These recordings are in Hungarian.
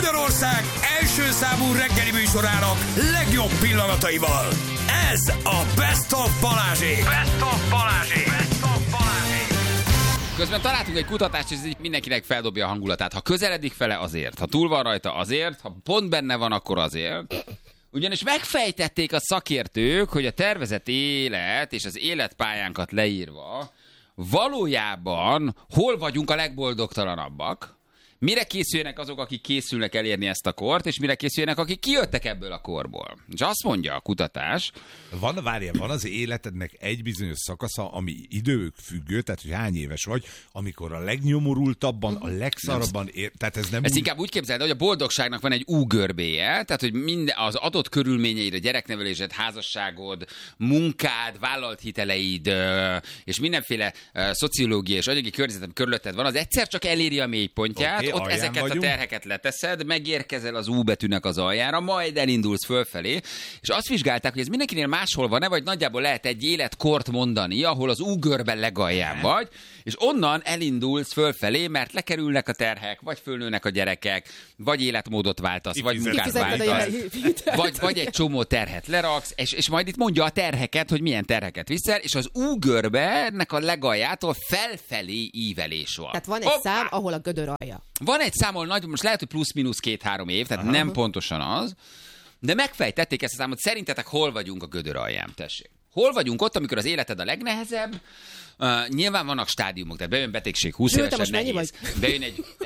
Magyarország első számú reggeli műsorának legjobb pillanataival. Ez a Best of Balázsék. Best of Balázsék. Best of Balázsék. Közben találtunk egy kutatást, és ez így mindenkinek feldobja a hangulatát. Ha közeledik fele, azért. Ha túl van rajta, azért. Ha pont benne van, akkor azért. Ugyanis megfejtették a szakértők, hogy a tervezett élet és az életpályánkat leírva valójában hol vagyunk a legboldogtalanabbak, mire készüljenek azok, akik készülnek elérni ezt a kort, és mire készüljenek, akik kijöttek ebből a korból. És azt mondja a kutatás... Van az életednek egy bizonyos szakasza, ami időfüggő, tehát hogy hány éves vagy, amikor a legnyomorultabban, a legszarabban tehát ez nem... Ezt inkább úgy képzeld, hogy a boldogságnak van egy U-görbéje, tehát hogy minden az adott körülményeid, gyereknevelésed, házasságod, munkád, vállalt hiteleid, és mindenféle szociológiai és anyagi környezetem körülötted van, az egyszer csak eléri a mélypontját, ott ezeket vagyunk. A terheket leteszed, megérkezel az U betűnek az aljára, majd elindulsz fölfelé, és azt vizsgálták, hogy ez mindenkinél máshol van-e, vagy nagyjából lehet egy életkort mondani, ahol az U-görben legalján vagy, és onnan elindulsz fölfelé, mert lekerülnek a terhek, vagy fölnőnek a gyerekek, vagy életmódot váltasz, vagy munkát váltasz, vagy egy csomó terhet leraksz, és majd itt mondja a terheket, hogy milyen terheket viszel, és az U-görbe ennek a legaljától felfelé ívelés van. Tehát van egy szám, ahol a gödör alja. Van egy szám, ahol nagy, most lehet, hogy plusz-minusz 2-3 év, tehát nem pontosan az, de megfejtették ezt a számot. Szerintetek hol vagyunk a gödör alján? Tessék. Hol vagyunk ott, amikor az életed a legnehezebb? Nyilván vannak stádiumok, tehát bejön betegség 20 évesen nehéz. Bejön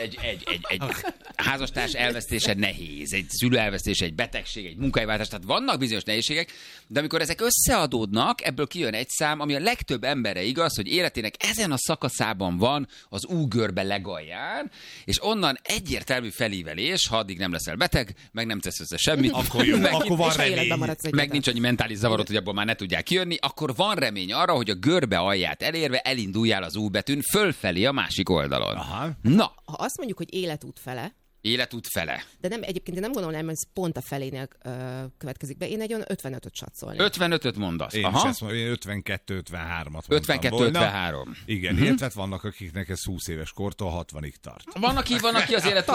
egy házastárs elvesztése nehéz, egy szülő elvesztése, egy betegség, egy munkahelyváltás, tehát vannak bizonyos nehézségek, de amikor ezek összeadódnak, ebből kijön egy szám, ami a legtöbb emberre igaz, hogy életének ezen a szakaszában van az U-görbe legalján, és onnan egyértelmű felívelés, ha addig nem leszel beteg, meg nem tesz össze semmit, akkor jó, akkor van remény. Meg nincs annyi mentális zavarod, hogy abból már ne tudják kijönni, akkor van remény arra, hogy a görbe alját elérve elinduljál az U betűn fölfelé a másik oldalon. Aha. Na. Ha azt mondjuk, hogy életút fele. Életút fele. De nem, egyébként én nem gondolom, hogy ez pont a felénél következik be. Én egy olyan 55-öt satszolni. 55-öt mondasz. Én aha. is ezt mondom, én 52-53-at 52-53. Igen, illetve vannak, akiknek ez 20 éves kortól 60-ig tart. Van, aki az élet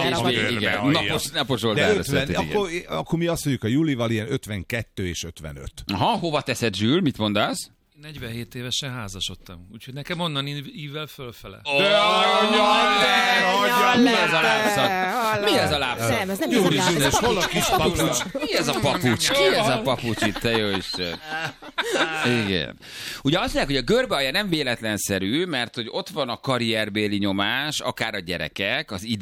napos oldalra született. Akkor mi azt mondjuk a Julival ilyen 52 és 55. Aha, hova teszed, Zsül? Mit mondasz? 47 évesen házasodtam, úgyhogy nekem onnan ívvel fölfele. Mi ez a lábszak? Mi ez a lábszak? Nem, ez nem ez a papucs. Mi ez a papucs? Ki ez a papucs itt, te jó Isten? Igen. Ugye azt mondják, hogy a görbe alja nem véletlenszerű, mert hogy ott van a karrierbéli nyomás, akár a gyerekek, az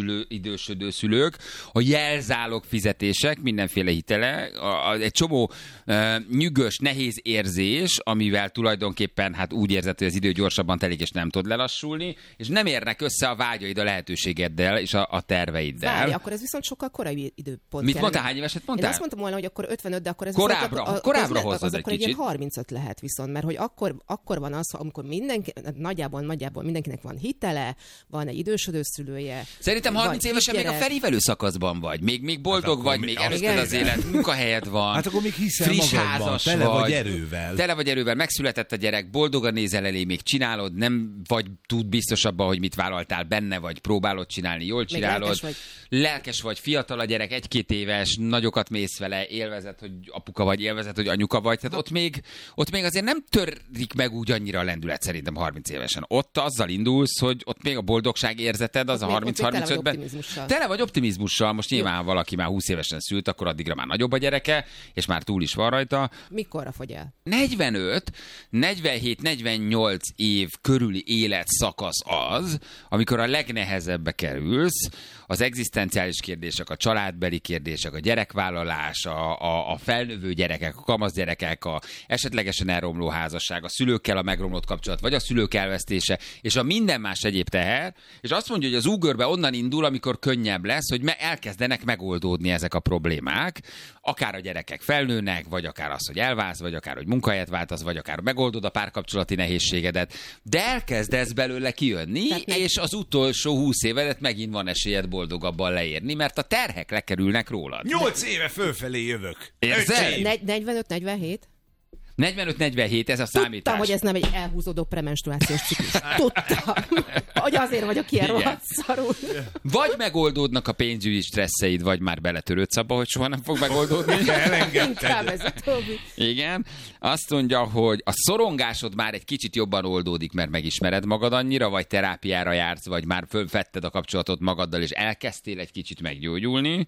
idősödő szülők, a jelzálog fizetések, mindenféle hitele, egy csomó nyűgös, nehéz érzés, amivel tulajdonképpen hát úgy érzed, hogy az idő gyorsabban telik, és nem tud lelassulni, és nem érnek össze a vágyaid a lehetőségeddel és a terveiddel. Várj, akkor ez viszont sokkal korai időpont. Mit mondtál, hány éveset mondtál? Én azt mondtam volna, hogy akkor 55, de akkor ez korábbra hozzad egy akkor kicsit. Egy 35 lehet viszont, mert hogy akkor van az, amikor nagyjából mindenkinek van hitele, van egy idősödő szülője. Szerintem 30 évesen még a felívelő szakaszban vagy. Még boldog hát vagy, még előtted az élet, munkahelyed van. Hát akkor még hiszel friss magadban, házas tele vagy erővel. Tele vagy erővel, megszületett a gyerek, boldogan nézel elé, még csinálod, nem vagy tud biztos abban, hogy mit vállaltál benne, vagy próbálod csinálni, jól csinálod. Lelkes vagy, fiatal a gyerek, 1-2 éves, nagyokat mész vele, élvezed, hogy apuka vagy, élvezed, hogy anyuka vagy. Tehát ott még azért nem törik meg úgy annyira a lendület szerintem 30 évesen. Ott azzal indulsz, hogy ott még a boldogság érzeted, az ott a 30-35-ben. Tele vagy optimizmussal. Most nyilván, ha valaki már 20 évesen szült, akkor addigra már nagyobb a gyereke, és már túl is van rajta. Mikorra fogy el? 45, 47, 48 év körüli életszakasz az, amikor a legnehezebbbe kerülsz, az egzisztenciális kérdések, a családbeli kérdések, a gyerekvállalás, a felnövő gyerekek, a kamasz gyerekek, a esetlegesen elromló házasság, a szülőkkel a megromlott kapcsolat, vagy a szülők elvesztése, és a minden más egyéb teher, és azt mondja, hogy az U-görbe onnan indul, amikor könnyebb lesz, hogy elkezdenek megoldódni ezek a problémák, akár a gyerekek felnőnek, vagy akár az, hogy elválsz, vagy akár, hogy munkahelyet váltasz, vagy akár megoldod a párkapcsolati nehézségedet, de elkezdesz belőle kijönni, és az utolsó 20 évedet megint van esélyed boldogabban leérni, mert a terhek lekerülnek rólad. 8 éve fölfelé jövök. Érzel? 45-47? 45-47, ez a számítás. Tudtam, hogy ez nem egy elhúzódó premenstruációs ciklus. Tudtam. Hogy azért vagyok ilyen rohadt szarul. Vagy megoldódnak a pénzügyi stresszeid, vagy már beletörődsz abba, hogy soha nem fog megoldódni. Inkább ez a Tobi. Igen. Azt mondja, hogy a szorongásod már egy kicsit jobban oldódik, mert megismered magad annyira, vagy terápiára jársz, vagy már fölvetted a kapcsolatot magaddal, és elkezdtél egy kicsit meggyógyulni,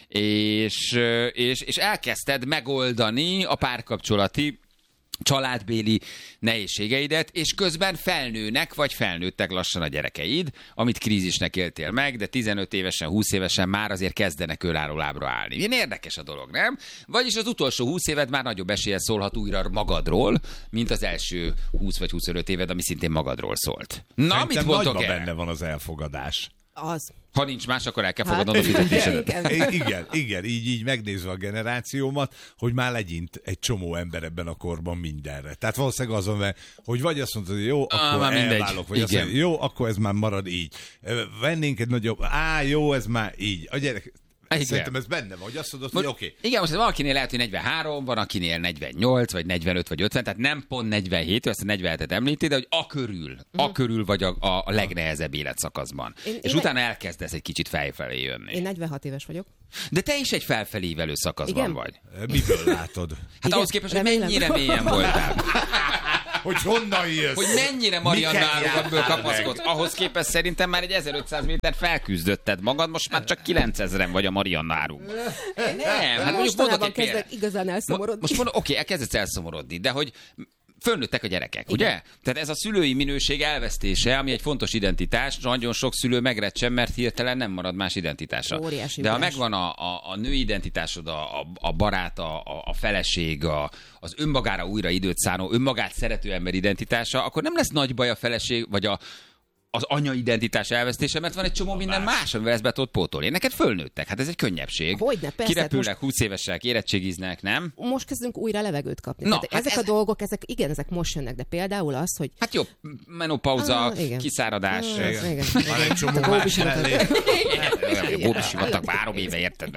és elkezdted megoldani a párkapcsolati családbéli nehézségeidet, és közben felnőnek, vagy felnőttek lassan a gyerekeid, amit krízisnek éltél meg, de 15 évesen, 20 évesen már azért kezdenek önálló lábra állni. Ilyen érdekes a dolog, nem? Vagyis az utolsó 20 éved már nagyobb eséllyel szólhat újra magadról, mint az első 20 vagy 25 éved, ami szintén magadról szólt. Na, mit mondtok el? Benne van az elfogadás. Az. Ha nincs más, akkor el kell fogadnod a fizetésedet. Igen, így megnézve a generációmat, hogy már legyint egy csomó ember ebben a korban mindenre. Tehát valószínűleg azon, hogy vagy azt mondod, hogy jó, akkor elválok, vagy azt mondod, jó, akkor ez már marad így. Vennénk egy nagyobb, jó, ez már így. A gyerek... Szerintem ez benne van, hogy azt mondod, hogy oké. Igen, most valakinél lehet, hogy 43, van akinél 48, vagy 45, vagy 50, tehát nem pont 47, azt a 47-et említi, de hogy a körül vagy a legnehezebb életszakaszban. És utána elkezdesz egy kicsit felfelé jönni. Én 46 éves vagyok. De te is egy felfelévelő szakaszban vagy. Miből látod? Hát igen, ahhoz képest, hogy mennyire mélyen voltál. Hogy honnan jössz? Hogy mennyire Marianna árukatból kapaszkodsz. Ahhoz képest szerintem már egy 1500 méter felküzdötted magad, most már csak 9000-en vagy a Marianna árukban. Nem, hát mondjuk mondok egy kezdek igazán elszomorodni. Most mondom, oké, elkezdesz elszomorodni, de hogy fölnőttek a gyerekek, igen. Ugye? Tehát ez a szülői minőség elvesztése, ami egy fontos identitás, nagyon sok szülő megrecsen, mert hirtelen nem marad más identitása. Óriási de ha más. megvan a női identitásod, a barát, a feleség, az önmagára újra időt szánó, önmagát szerető ember identitása, akkor nem lesz nagy baj a feleség, vagy az anya identitás elvesztése, mert van egy csomó minden más, amivel ezt be tudod pótolni. Neked fölnőttek, hát ez egy könnyebbség. Hogyne, persze. Kirepülnek, 20 évesek, érettségiznek, nem? Most kezdünk újra levegőt kapni. Na, hát ezek a dolgok, ezek most jönnek, de például az, hogy... Hát jó, menopauza, igen. kiszáradás. Igen. Van egy csomó más mellé. Bóbisivatag 3 éve, érted?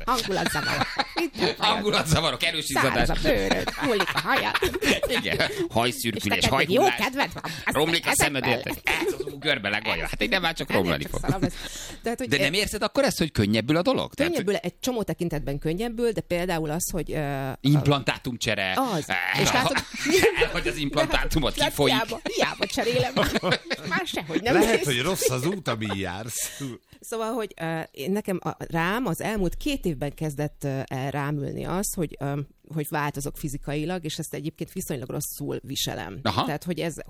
Hangulatzavarok, erős izzadás. Száraz a bőröd, hullik a hajad. Igen, hajszürkülés, És neked még jó hajhullás. kedved van. Romlik a szemed, érted? Ez az görbe legalja. Hát innen már csak romlani fog. Tehát, hogy De nem érzed akkor ezt, hogy könnyebbül a dolog? könnyebbül, egy csomó tekintetben könnyebbül, de például az, hogy... Implantátumcsere. Az. És látod... Elhagy az implantátumot, kifolyik. Hiába cserélem. Már sehogy nem Lehet, néz. hogy rossz az út, ami jársz. Szóval, hogy nekem rám az elmúlt 2 évben kezdett el rámülni az, hogy változok fizikailag, és ezt egyébként viszonylag rosszul viselem. Aha. Tehát, hogy ez,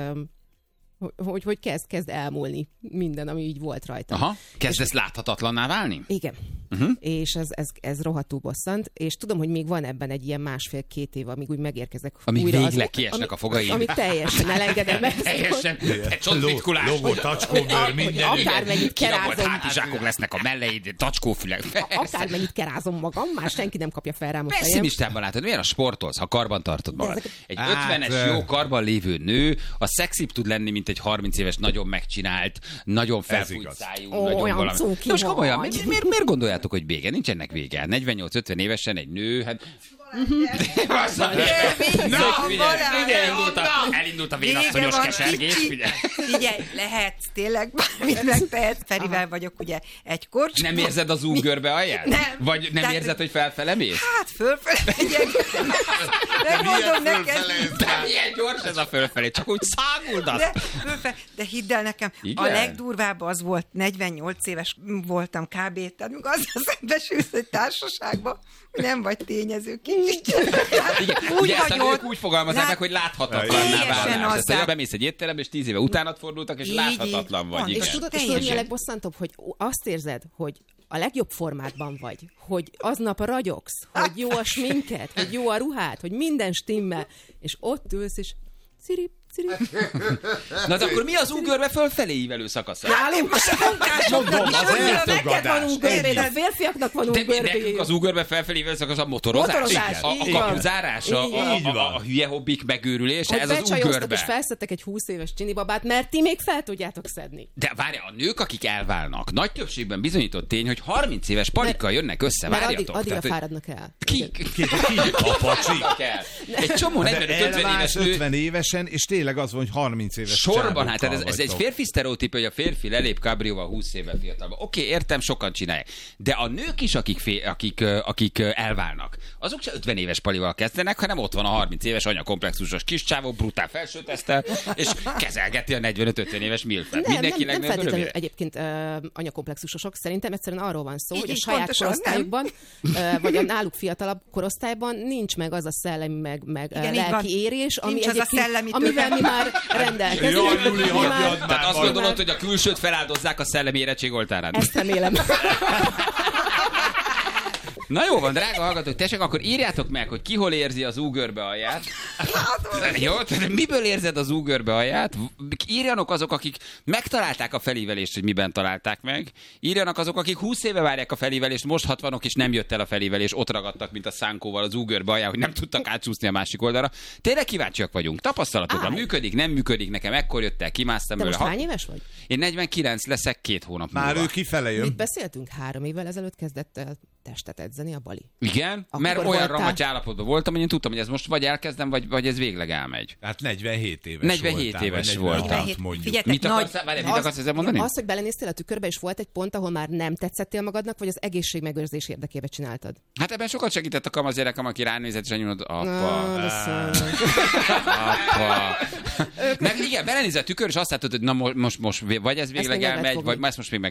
hogy kezd elmúlni minden, ami így volt rajta. Aha. Kezdesz láthatatlanná válni? Igen. És ez rohadtul bosszant, és tudom, hogy még van ebben egy ilyen 1,5-2 év, amíg úgy megérkezek Amíg újra. végleg kiesnek a fogaid. Amíg teljesen elengedem ezt. Teljesen. Egy csontritkulás. Logó, tacskóbőr, minden. Akármennyit Kirabolt kerázom. hátizsákok lesznek a melleid, tacskófülek. Akármennyit kerázom magam, már senki nem kapja fel rám a fejem. Pessimistában látod, milyen a sportolsz, ha karban tartod magad. Egy Hát, 50-es jó karban lévő nő, a szexibb tud lenni, mint egy 30 éves, nagyon megcsinált, nagyon felfújt igaz. szájú, Ó, nagyon olyan valami. cuki Most komolyan, vagy. miért gondoljátok, hogy vége? Nincs ennek vége. 48-50 évesen egy nő, hát... Elindult a vénasszonyos kesergés, figyelj. Figyelj, lehetsz, tényleg bármit megtehetsz. Ferivel vagyok ugye egy korcsban. Nem érzed az úgörbe alját? Nem. Vagy nem Tehát- érzed, hogy felfele mész? Hát fölfele megyek. Nem mondom neked. De milyen gyors ez a fölfelé, csak úgy száguldasz. De hidd el nekem, Igen? a legdurvább az volt, 48 éves voltam kb. Tehát amikor azzal szembesülsz egy társaságba, nem vagy tényező kicsit. Igen, ugye ezt a nők úgy fogalmazzák meg, hogy láthatatlanná Teljesen válás. azzá. Ezt bemész egy étterembe, és 10 éve utánad fordultak, és Így, láthatatlan így. vagy. Van. Igen. És tudod, mi a legbosszantóbb, hogy azt érzed, hogy a legjobb formádban vagy, hogy aznap ragyogsz, hogy jó a sminked, hogy jó a ruhád, hogy minden stimmel, és ott ülsz, és cirip, ciri. Na de akkor mi az ugörbe fölfelé ívelő szakasza? Nálunk most a munkásoknak is Neked van ugörbé, de férfiaknak van ugörbé. Az ugörbe felfelé ívelő szakasz a motorozás? A kapuzárás? A hülye hobbik megőrülése? Ez az ugörbe. És felszedtek egy 20 éves csinibabát, mert ti még fel tudjátok szedni. De várj, a nők, akik elválnak, nagy többségben bizonyított tény, hogy 30 éves palikkal jönnek össze, várjatok. Addigra fáradnak el. Ki? A pacsi. Egy csomó 40-50 éves nő. 50 évesen, és tényleg az van, hogy 30 éves sorban, hát ez egy férfi sztereotíp, hogy a férfi lelép kabrióval 20 évvel fiatalban. Oké, értem, sokan csinálják. De a nők is, akik elválnak, azok se 50 éves palival kezdenek, hanem ott van a 30 éves anyakomplexusos kis csávó, brutál felsőtesztel, és kezelgeti a 45-50 éves milfet. Mindenki nem feltétlenül egyébként anyakomplexusosok. Szerintem egyszerűen arról van szó, hogy a saját korosztályukban, vagy a náluk fiatalabb korosztályban nincs meg az a szellemi, meg lelki érés, amivel mi már rendelkezünk. Tehát azt gondolod, hogy a külsőt feláldozzák a szellemi érettség oltárán? Ezt remélem. Na jó van, drága hallgatók, tessék, akkor írjátok meg, hogy ki hol érzi az úgörbe alját. Jó, miből érzed az úgörbe alját? Írjanak azok, akik megtalálták a felívelést, hogy miben találták meg. Írjanak azok, akik 20 éve várják a felívelést, most 60-ok, és nem jött el a felívelés, ott ragadtak, mint a szánkóval az úgörbe alján, hogy nem tudtak átsúszni a másik oldalra. Tényleg kíváncsiak vagyunk. Tapasztalatokra működik, nem működik, nekem ekkor jött el, kimásztam belőle. Most hány éves vagy? Én 49 leszek 2 hónap múlva. Már ő kifele jön. Mit beszéltünk? 3 évvel ezelőtt kezdett el testet edzeni a Bali. Igen? Akkor mert olyan ramacs állapotban voltam, hogy én tudtam, hogy ez most vagy elkezdem, vagy ez végleg elmegy. Hát 47 éves 47 éves voltam. Mit akarsz ezzel mondani? Az, hogy belenéztél a tükörbe, és volt egy pont, ahol már nem tetszettél magadnak, vagy az egészségmegőrzés érdekében csináltad? Hát ebben sokat segített a kamaszgyerekem, aki ránézett, és elnyúlott, apa. Meg igen, belenézett a tükör, és azt látod, hogy na most vagy ez végleg elmegy, vagy ezt most még